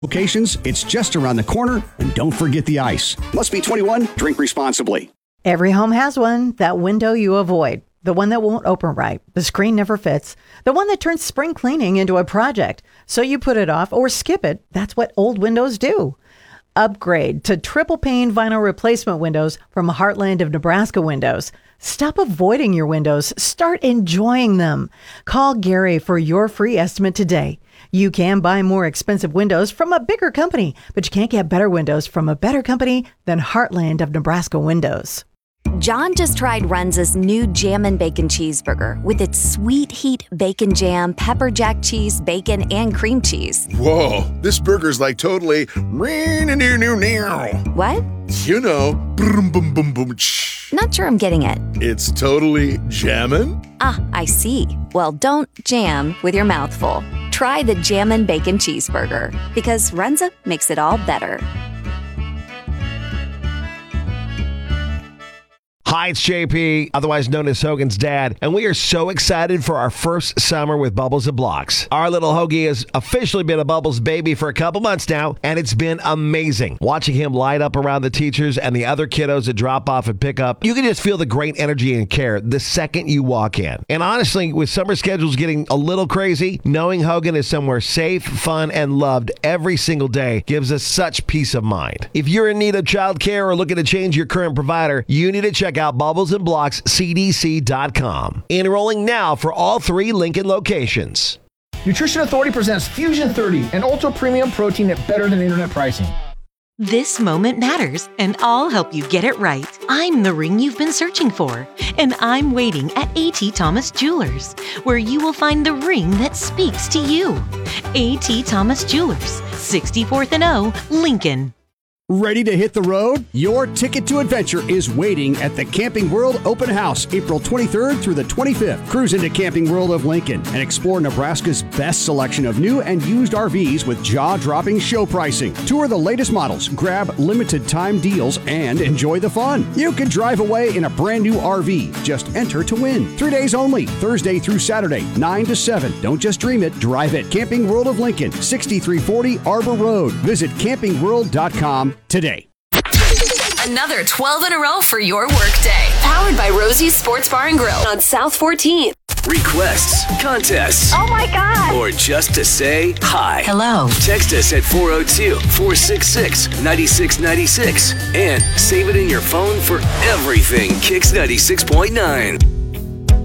Locations, it's just around the corner, and don't forget the ice. Must be 21, drink responsibly. Every home has one, that window you avoid. The one that won't open right, the screen never fits, the one that turns spring cleaning into a project. So you put it off or skip it. That's what old windows do. Upgrade to triple pane vinyl replacement windows from Heartland of Nebraska Windows. Stop avoiding your windows. Start enjoying them. Call Gary for your free estimate today. You can buy more expensive windows from a bigger company, but you can't get better windows from a better company than Heartland of Nebraska Windows. John just tried Runza's new Jammin' Bacon Cheeseburger with its sweet heat bacon jam, pepper jack cheese, bacon, and cream cheese. Whoa, this burger's like totally... What? You know, boom, boom, boom, boom. Not sure I'm getting it. It's totally jammin'? Ah, I see. Well, don't jam with your mouth full. Try the Jammin' Bacon Cheeseburger, because Runza makes it all better. Hi, it's JP, otherwise known as Hogan's dad, and we are so excited for our first summer with Bubbles and Blocks. Our little Hoagie has officially been a Bubbles baby for a couple months now, and it's been amazing. Watching him light up around the teachers and the other kiddos that drop off and pick up, you can just feel the great energy and care the second you walk in. And honestly, with summer schedules getting a little crazy, knowing Hogan is somewhere safe, fun, and loved every single day gives us such peace of mind. If you're in need of childcare or looking to change your current provider, you need to check out bubblesandblockscdc.com. Enrolling now for all 3 Lincoln locations. Nutrition Authority presents Fusion 30, an ultra premium protein at better than internet pricing. This moment matters, and I'll help you get it right. I'm the ring you've been searching for, and I'm waiting at A.T. Thomas Jewelers, where you will find the ring that speaks to you. A.T. Thomas Jewelers, 64th and O, Lincoln. Ready to hit the road? Your ticket to adventure is waiting at the Camping World Open House, April 23rd through the 25th. Cruise into Camping World of Lincoln and explore Nebraska's best selection of new and used RVs with jaw-dropping show pricing. Tour the latest models, grab limited time deals, and enjoy the fun. You can drive away in a brand new RV. Just enter to win. 3 days only, Thursday through Saturday, 9 to 7. Don't just dream it, drive it. Camping World of Lincoln, 6340 Arbor Road. Visit campingworld.com today. Another 12 in a row for your workday. Powered by Rosie's Sports Bar and Grill on South 14th. Requests, contests. Oh my God. Or just to say hi. Hello. Text us at 402-466-9696 and save it in your phone for everything Kicks 96.9.